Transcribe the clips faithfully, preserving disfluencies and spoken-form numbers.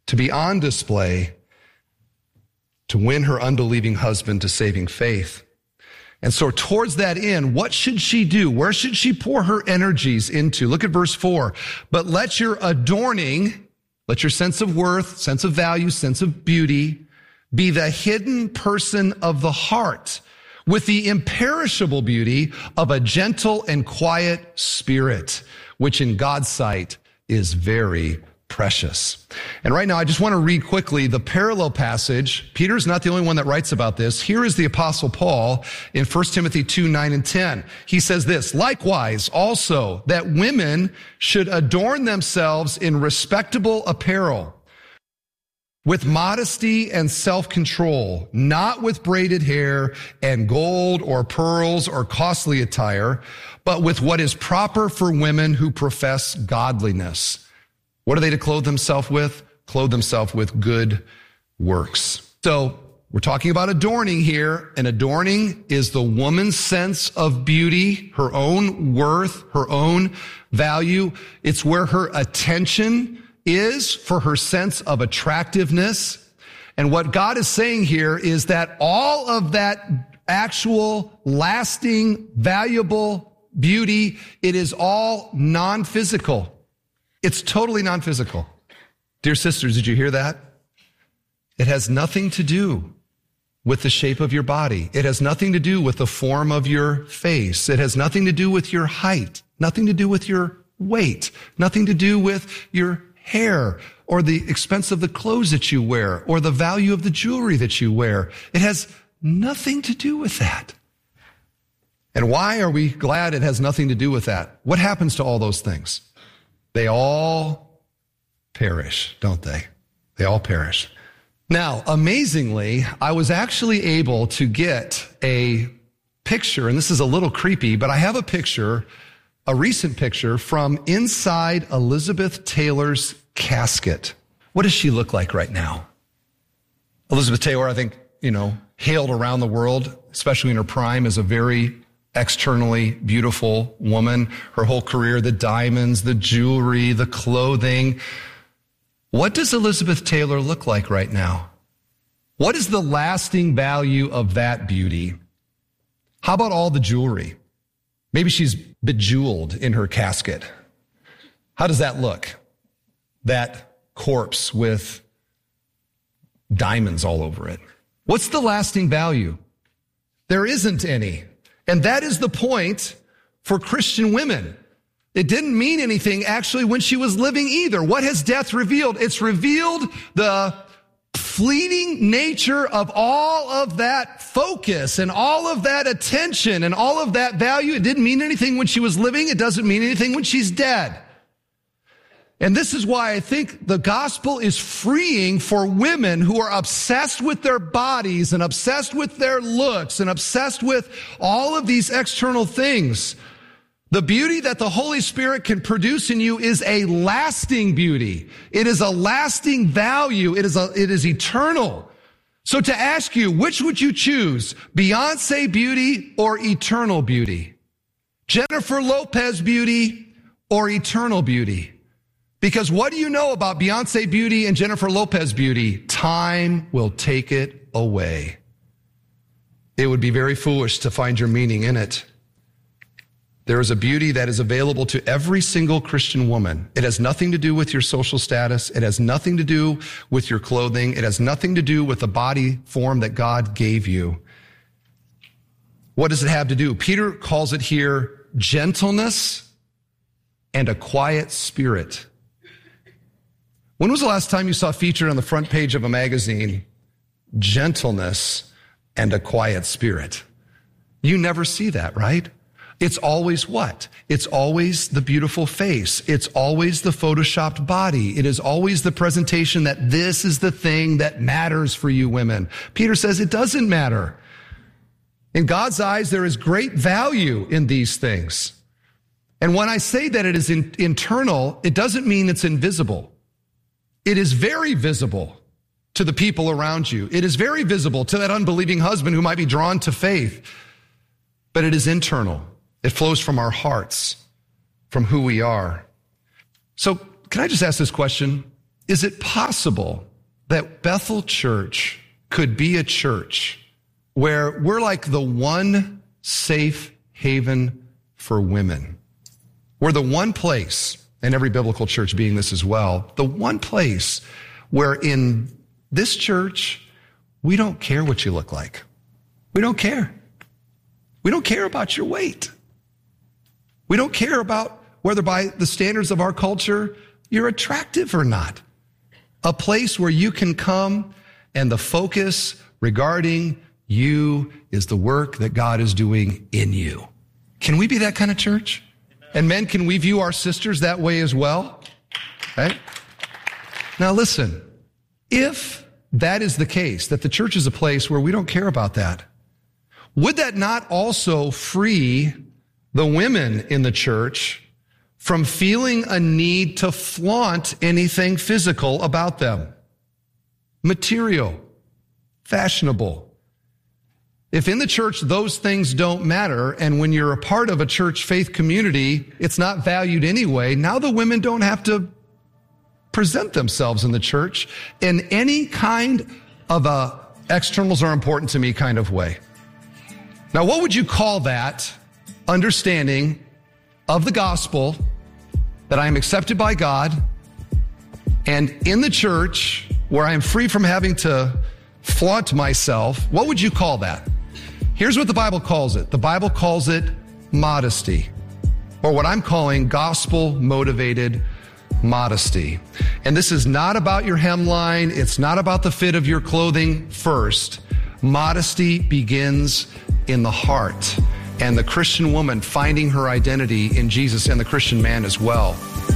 to be on display, to win her unbelieving husband to saving faith. And so towards that end, what should she do? Where should she pour her energies into? Look at verse four. But let your adorning, let your sense of worth, sense of value, sense of beauty be the hidden person of the heart with the imperishable beauty of a gentle and quiet spirit, which in God's sight is very precious. And right now, I just want to read quickly the parallel passage. Peter's not the only one that writes about this. Here is the Apostle Paul in First Timothy two, nine and ten. He says this, likewise also that women should adorn themselves in respectable apparel, with modesty and self-control, not with braided hair and gold or pearls or costly attire, but with what is proper for women who profess godliness. What are they to clothe themselves with? Clothe themselves with good works. So we're talking about adorning here, and adorning is the woman's sense of beauty, her own worth, her own value. It's where her attention is for her sense of attractiveness. And what God is saying here is that all of that actual, lasting, valuable beauty, it is all non-physical. It's totally non-physical. Dear sisters, did you hear that? It has nothing to do with the shape of your body. It has nothing to do with the form of your face. It has nothing to do with your height, nothing to do with your weight, nothing to do with your hair or the expense of the clothes that you wear or the value of the jewelry that you wear. It has nothing to do with that. And why are we glad it has nothing to do with that? What happens to all those things? They all perish, don't they? They all perish. Now, amazingly, I was actually able to get a picture, and this is a little creepy, but I have a picture, a recent picture from inside Elizabeth Taylor's casket. What does she look like right now? Elizabeth Taylor, I think, you know, hailed around the world, especially in her prime, as a very externally beautiful woman. Her whole career, the diamonds, the jewelry, the clothing. What does Elizabeth Taylor look like right now? What is the lasting value of that beauty? How about all the jewelry? Maybe she's bejeweled in her casket. How does that look? That corpse with diamonds all over it. What's the lasting value? There isn't any. And that is the point for Christian women. It didn't mean anything actually when she was living either. What has death revealed? It's revealed the fleeting nature of all of that focus and all of that attention and all of that value. It didn't mean anything when she was living. It doesn't mean anything when she's dead. And this is why I think the gospel is freeing for women who are obsessed with their bodies and obsessed with their looks and obsessed with all of these external things. The beauty that the Holy Spirit can produce in you is a lasting beauty. It is a lasting value. It is a, it is eternal. So to ask you, which would you choose? Beyonce beauty or eternal beauty? Jennifer Lopez beauty or eternal beauty? Because what do you know about Beyonce beauty and Jennifer Lopez beauty? Time will take it away. It would be very foolish to find your meaning in it. There is a beauty that is available to every single Christian woman. It has nothing to do with your social status. It has nothing to do with your clothing. It has nothing to do with the body form that God gave you. What does it have to do? Peter calls it here gentleness and a quiet spirit. When was the last time you saw featured on the front page of a magazine, gentleness and a quiet spirit? You never see that, right? It's always what? It's always the beautiful face. It's always the photoshopped body. It is always the presentation that this is the thing that matters for you women. Peter says it doesn't matter. In God's eyes, there is great value in these things. And when I say that it is in, internal, it doesn't mean it's invisible. It is very visible to the people around you. It is very visible to that unbelieving husband who might be drawn to faith. But it is internal. It flows from our hearts, from who we are. So can I just ask this question? is it possible that Bethel Church could be a church where we're like the one safe haven for women? We're the one place, and every biblical church being this as well, the one place where in this church, we don't care what you look like. We don't care. We don't care about your weight. We don't care about whether by the standards of our culture, you're attractive or not. A place where you can come and the focus regarding you is the work that God is doing in you. Can we be that kind of church? And men, can we view our sisters that way as well? Right? Now listen, if that is the case, that the church is a place where we don't care about that, would that not also free the women in the church from feeling a need to flaunt anything physical about them? Material, fashionable. If in the church those things don't matter, and when you're a part of a church faith community, it's not valued anyway, now the women don't have to present themselves in the church in any kind of a externals are important to me kind of way. Now, what would you call that understanding of the gospel, that I am accepted by God, and in the church where I am free from having to flaunt myself? What would you call that? Here's what the Bible calls it. The Bible calls it modesty, or what I'm calling gospel-motivated modesty. And this is not about your hemline. It's not about the fit of your clothing first. Modesty begins in the heart, and the Christian woman finding her identity in Jesus, and the Christian man as well.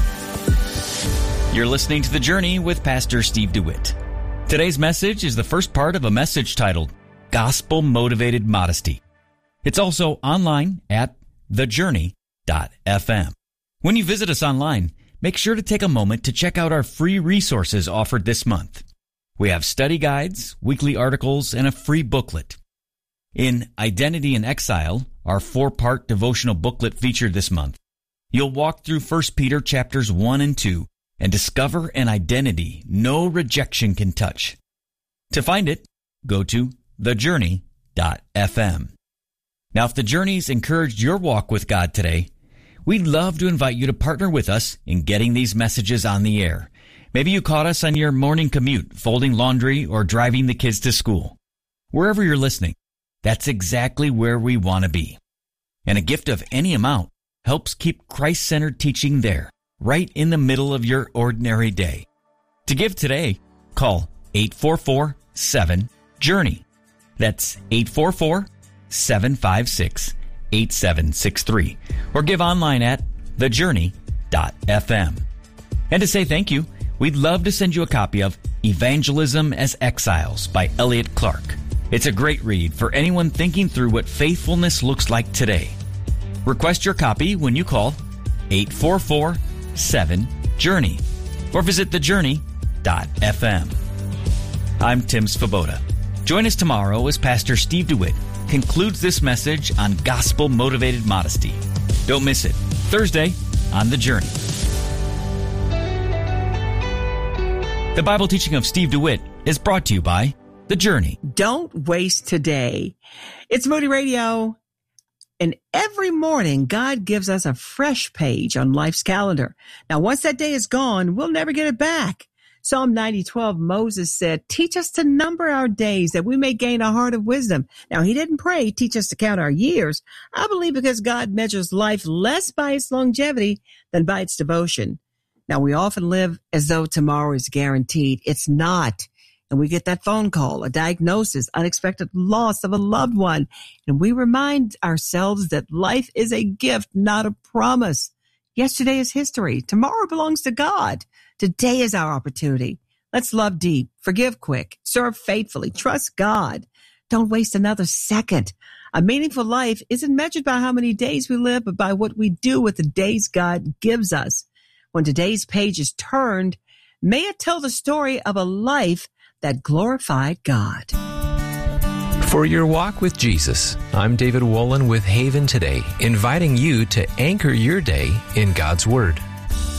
You're listening to The Journey with Pastor Steve DeWitt. Today's message is the first part of a message titled Gospel Motivated Modesty. It's also online at the journey dot f m. When you visit us online, make sure to take a moment to check out our free resources offered this month. We have study guides, weekly articles, and a free booklet. In Identity in Exile, our four-part devotional booklet featured this month, you'll walk through First Peter chapters one and two and discover an identity no rejection can touch. To find it, go to the journey dot f m. Now, if The Journey's encouraged your walk with God today, we'd love to invite you to partner with us in getting these messages on the air. Maybe you caught us on your morning commute, folding laundry, or driving the kids to school. Wherever you're listening, that's exactly where we want to be. And a gift of any amount helps keep Christ-centered teaching there, right in the middle of your ordinary day. To give today, call eight four four, seven, journey. That's eight four four, seven five six, eight seven six three. Or give online at the journey dot f m. And to say thank you, we'd love to send you a copy of Evangelism as Exiles by Elliot Clark. It's a great read for anyone thinking through what faithfulness looks like today. Request your copy when you call eight four four, seven, journey or visit the journey dot f m. I'm Tim Svoboda. Join us tomorrow as Pastor Steve DeWitt concludes this message on gospel-motivated modesty. Don't miss it. Thursday on The Journey. The Bible teaching of Steve DeWitt is brought to you by The Journey. Don't waste today. It's Moody Radio. And every morning, God gives us a fresh page on life's calendar. Now, once that day is gone, we'll never get it back. Psalm ninety twelve, Moses said, teach us to number our days that we may gain a heart of wisdom. Now, he didn't pray, teach us to count our years. I believe because God measures life less by its longevity than by its devotion. Now, we often live as though tomorrow is guaranteed. It's not. And we get that phone call, a diagnosis, unexpected loss of a loved one. And we remind ourselves that life is a gift, not a promise. Yesterday is history. Tomorrow belongs to God. Today is our opportunity. Let's love deep, forgive quick, serve faithfully, trust God. Don't waste another second. A meaningful life isn't measured by how many days we live, but by what we do with the days God gives us. When today's page is turned, may it tell the story of a life that glorified God. For your walk with Jesus, I'm David Wolin with Haven Today, inviting you to anchor your day in God's Word.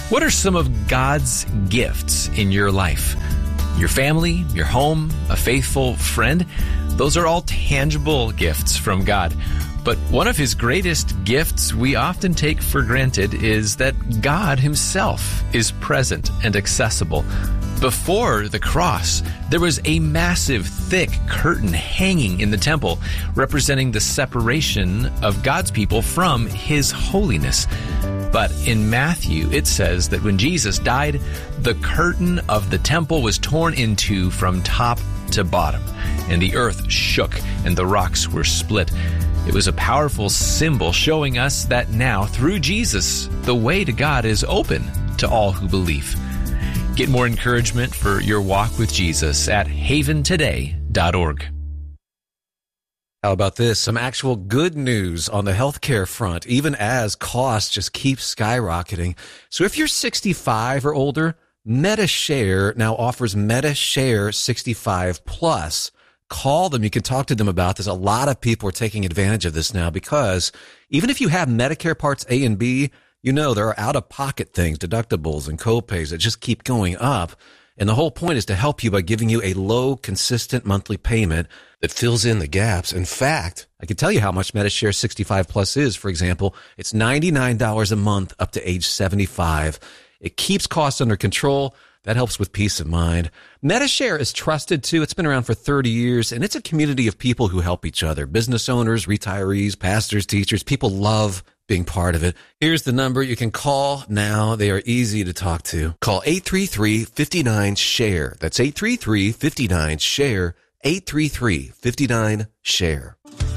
What are some of God's gifts in your life? Your family, your home, a faithful friend? Those are all tangible gifts from God. But one of his greatest gifts we often take for granted is that God himself is present and accessible. Before the cross, there was a massive, thick curtain hanging in the temple, representing the separation of God's people from his holiness. But in Matthew, it says that when Jesus died, the curtain of the temple was torn in two from top to bottom, and the earth shook and the rocks were split. It was a powerful symbol showing us that now, through Jesus, the way to God is open to all who believe. Get more encouragement for your walk with Jesus at haven today dot org. How about this? Some actual good news on the healthcare front, even as costs just keep skyrocketing. So if you're sixty-five or older, MediShare now offers MediShare sixty-five plus. Call them. You can talk to them about this. A lot of people are taking advantage of this now because even if you have Medicare Parts A and B, you know there are out-of-pocket things, deductibles and copays that just keep going up. And the whole point is to help you by giving you a low, consistent monthly payment that fills in the gaps. In fact, I can tell you how much MediShare sixty-five plus is. For example, it's ninety-nine dollars a month up to age seventy-five. It keeps costs under control. That helps with peace of mind. MediShare is trusted too. It's been around for thirty years, and it's a community of people who help each other. Business owners, retirees, pastors, teachers. People love being part of it. Here's the number you can call now. They are easy to talk to. Call eight three three, five nine, SHARE. That's eight three three, five nine, SHARE. eight three three, five nine, SHARE.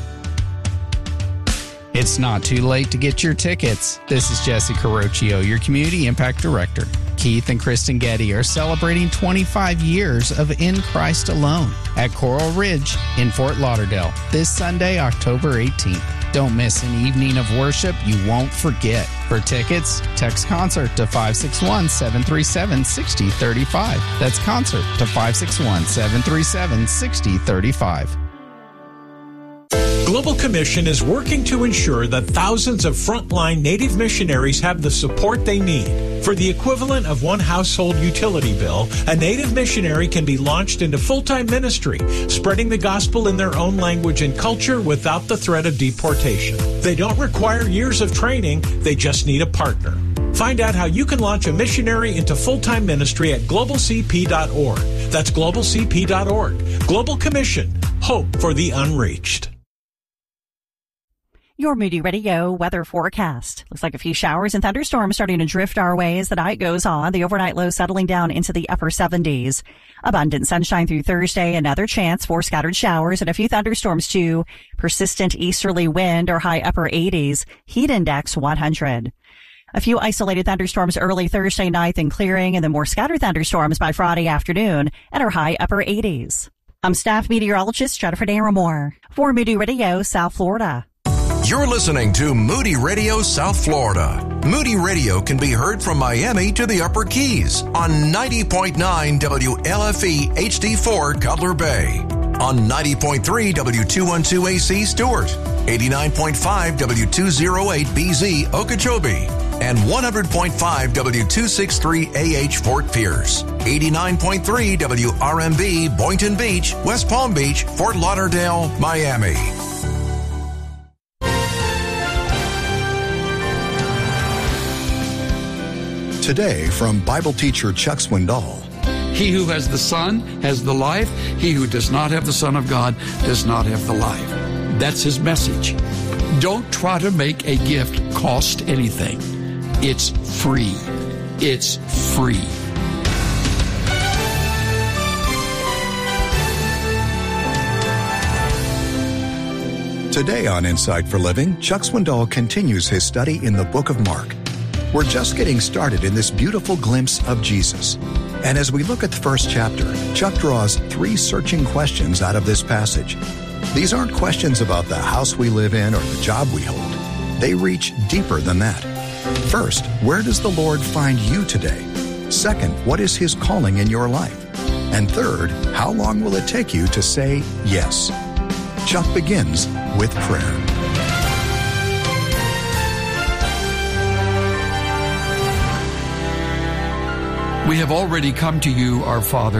It's not too late to get your tickets. This is Jesse Carocchio, your Community Impact Director. Keith and Kristen Getty are celebrating twenty-five years of In Christ Alone at Coral Ridge in Fort Lauderdale this Sunday, October eighteenth. Don't miss an evening of worship you won't forget. For tickets, text CONCERT to five six one, seven three seven, six zero three five. That's CONCERT to five six one, seven three seven, six zero three five. Global Commission is working to ensure that thousands of frontline Native missionaries have the support they need. For the equivalent of one household utility bill, a Native missionary can be launched into full-time ministry, spreading the gospel in their own language and culture without the threat of deportation. They don't require years of training, they just need a partner. Find out how you can launch a missionary into full-time ministry at global c p dot org. That's global c p dot org. Global Commission. Hope for the unreached. Your Moody Radio weather forecast. Looks like a few showers and thunderstorms starting to drift our way as the night goes on. The overnight low settling down into the upper seventies. Abundant sunshine through Thursday. Another chance for scattered showers and a few thunderstorms too. Persistent easterly wind or high upper eighties. Heat index one hundred. A few isolated thunderstorms early Thursday night, then clearing, and then more scattered thunderstorms by Friday afternoon at our high upper eighties. I'm staff meteorologist Jennifer Naramore for Moody Radio, South Florida. You're listening to Moody Radio South Florida. Moody Radio can be heard from Miami to the Upper Keys on ninety point nine W L F E H D four Cutler Bay, on ninety point three W two twelve A C Stewart, eighty-nine point five W two oh eight B Z Okeechobee, and one hundred point five W two sixty-three A H Fort Pierce, eighty-nine point three W R M B Boynton Beach, West Palm Beach, Fort Lauderdale, Miami. Today from Bible teacher Chuck Swindoll. He who has the Son has the life. He who does not have the Son of God does not have the life. That's his message. Don't try to make a gift cost anything. It's free. It's free. Today on Insight for Living, Chuck Swindoll continues his study in the book of Mark. We're just getting started in this beautiful glimpse of Jesus. And as we look at the first chapter, Chuck draws three searching questions out of this passage. These aren't questions about the house we live in or the job we hold. They reach deeper than that. First, where does the Lord find you today? Second, what is His calling in your life? And third, how long will it take you to say yes? Chuck begins with prayer. We have already come to you, our Father,